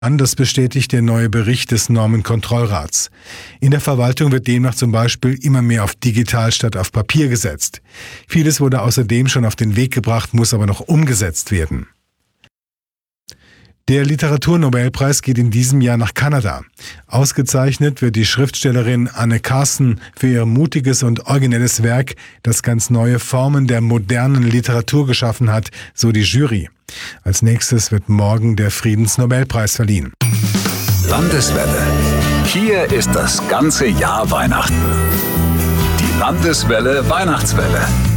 Das bestätigt der neue Bericht des Normenkontrollrats. In der Verwaltung wird demnach zum Beispiel immer mehr auf digital statt auf Papier gesetzt. Vieles wurde außerdem schon auf den Weg gebracht, muss aber noch umgesetzt werden. Der Literaturnobelpreis geht in diesem Jahr nach Kanada. Ausgezeichnet wird die Schriftstellerin Anne Carson für ihr mutiges und originelles Werk, das ganz neue Formen der modernen Literatur geschaffen hat, so die Jury. Als nächstes wird morgen der Friedensnobelpreis verliehen. Landeswelle. Hier ist das ganze Jahr Weihnachten. Die Landeswelle Weihnachtswelle.